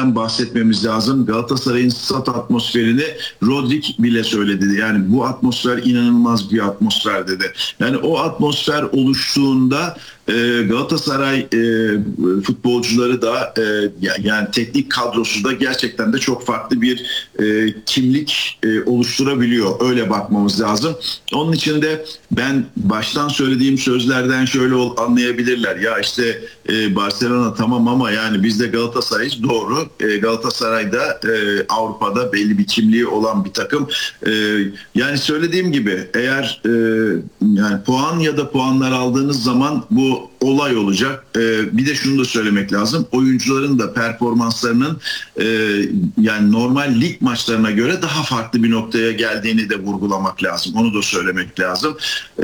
atmosferden bahsetmemiz lazım. Galatasaray'ın stat atmosferini Rodrik bile söyledi. Yani bu atmosfer inanılmaz bir atmosfer dedi. Yani o atmosfer oluştuğunda Galatasaray futbolcuları da yani teknik kadrosu da gerçekten de çok farklı bir kimlik oluşturabiliyor. Öyle bakmamız lazım. Onun için de ben baştan söylediğim sözlerden şöyle anlayabilirler. Ya işte Barcelona tamam ama yani biz de Galatasaray'ız. Doğru. Galatasaray'da Avrupa'da belli bir kimliği olan bir takım. Yani söylediğim gibi eğer yani puan ya da puanlar aldığınız zaman bu olay olacak. Bir de şunu da söylemek lazım. Oyuncuların da performanslarının yani normal lig maçlarına göre daha farklı bir noktaya geldiğini de vurgulamak lazım. Onu da söylemek lazım.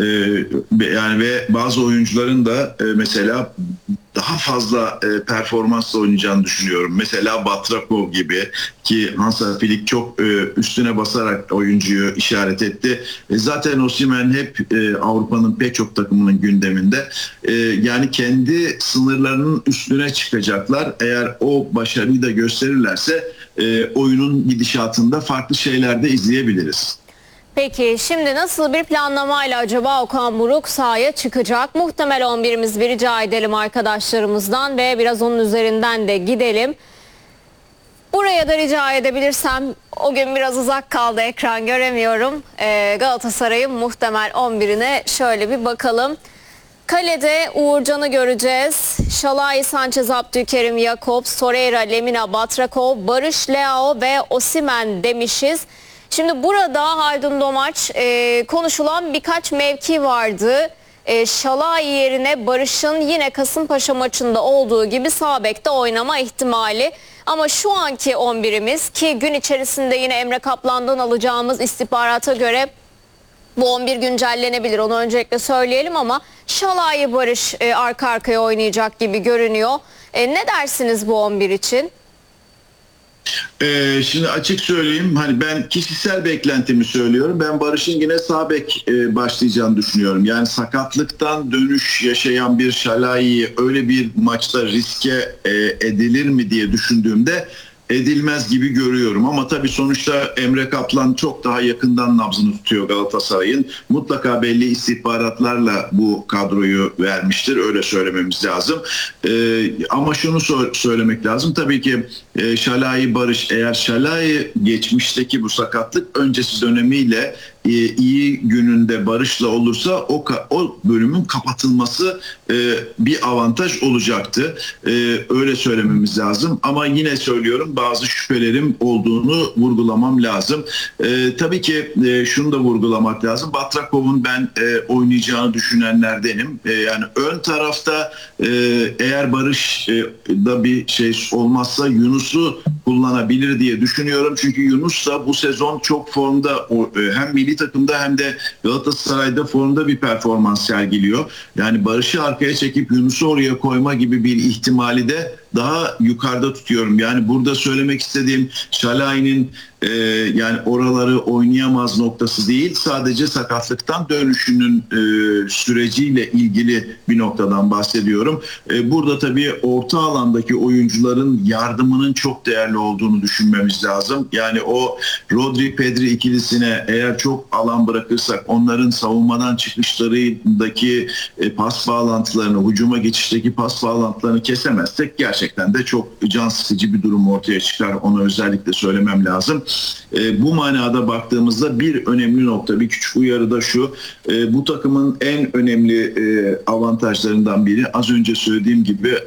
Yani ve bazı oyuncuların da mesela daha fazla performansla oynayacağını düşünüyorum. Mesela Batrakov gibi ki Hansa Flick çok üstüne basarak oyuncuyu işaret etti. Zaten Osimhen hep Avrupa'nın pek çok takımının gündeminde. Yani kendi sınırlarının üstüne çıkacaklar. Eğer o başarıyı da gösterirlerse oyunun gidişatında farklı şeyler de izleyebiliriz. Peki şimdi nasıl bir planlamayla acaba Okan Buruk sahaya çıkacak? Muhtemel 11'imizi rica edelim arkadaşlarımızdan ve biraz onun üzerinden de gidelim. Buraya da rica edebilirsem, o gün biraz uzak kaldı, ekran göremiyorum. Galatasaray'ın muhtemel 11'ine şöyle bir bakalım. Kalede Uğurcan'ı göreceğiz. Şalai, Sanchez, Abdülkerim, Jakobs, Torreira, Lemina, Batrakov, Barış, Leao ve Osimhen demişiz. Şimdi burada Haldun Domaç konuşulan birkaç mevki vardı. Şalai yerine Barış'ın yine Kasımpaşa maçında olduğu gibi sağ bekte oynama ihtimali. Ama şu anki 11'imiz, ki gün içerisinde yine Emre Kaplan'dan alacağımız istihbarata göre bu 11 güncellenebilir, onu öncelikle söyleyelim, ama Şalai, Barış arka arkaya oynayacak gibi görünüyor. Ne dersiniz bu 11 için? Şimdi açık söyleyeyim, hani ben kişisel beklentimi söylüyorum. Ben Barış'ın yine sağ bek başlayacağını düşünüyorum. Yani sakatlıktan dönüş yaşayan bir Şalai'yi öyle bir maçta riske edilir mi diye düşündüğümde edilmez gibi görüyorum. Ama tabii sonuçta Emre Kaplan çok daha yakından nabzını tutuyor Galatasaray'ın. Mutlaka belli istihbaratlarla bu kadroyu vermiştir. Öyle söylememiz lazım. Ama şunu söylemek lazım. Tabii ki Şalai, Barış, eğer Şalai geçmişteki bu sakatlık öncesi dönemiyle iyi gününde Barış'la olursa o bölümün kapatılması bir avantaj olacaktı. Öyle söylememiz lazım. Ama yine söylüyorum, bazı şüphelerim olduğunu vurgulamam lazım. Tabii ki şunu da vurgulamak lazım. Batrakov'un ben oynayacağını düşünenlerdenim. Yani ön tarafta eğer Barış'da bir şey olmazsa Yunus'u kullanabilir diye düşünüyorum. Çünkü Yunus da bu sezon çok formda, hem milli takımda hem de Galatasaray'da formda bir performans sergiliyor. Yani Barış'ı arkaya çekip Yunus'u oraya koyma gibi bir ihtimali de daha yukarıda tutuyorum. Yani burada söylemek istediğim Şalai'nin yani oraları oynayamaz noktası değil. Sadece sakatlıktan dönüşünün süreciyle ilgili bir noktadan bahsediyorum. Burada tabii orta alandaki oyuncuların yardımının çok değerli olduğunu düşünmemiz lazım. Yani o Rodri-Pedri ikilisine eğer çok alan bırakırsak, onların savunmadan çıkışlarındaki pas bağlantılarını, hücuma geçişteki pas bağlantılarını kesemezsek gerçekten de çok can sıkıcı bir durum ortaya çıkar. Onu özellikle söylemem lazım. Bu manada baktığımızda bir önemli nokta, bir küçük uyarı da şu: bu takımın en önemli avantajlarından biri, az önce söylediğim gibi,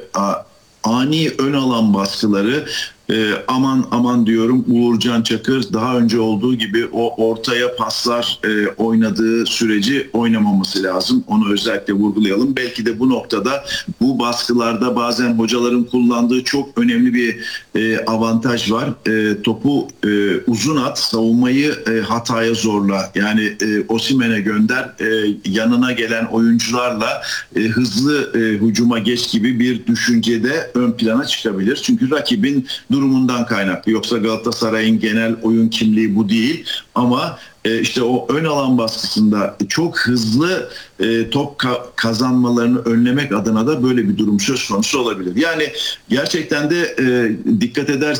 ani ön alan baskıları. Aman aman diyorum, Uğurcan Çakır daha önce olduğu gibi o ortaya paslar oynadığı süreci oynamaması lazım. Onu özellikle vurgulayalım. Belki de bu noktada, bu baskılarda bazen hocaların kullandığı çok önemli bir avantaj var. Topu uzun at, savunmayı hataya zorla. Yani Osimhen'e gönder, yanına gelen oyuncularla hızlı hücuma geç gibi bir düşüncede ön plana çıkabilir. Çünkü rakibin durumundan kaynaklı. Yoksa Galatasaray'ın genel oyun kimliği bu değil. Ama işte o ön alan baskısında çok hızlı top kazanmalarını önlemek adına da böyle bir durum söz konusu olabilir. Yani gerçekten de dikkat ederseniz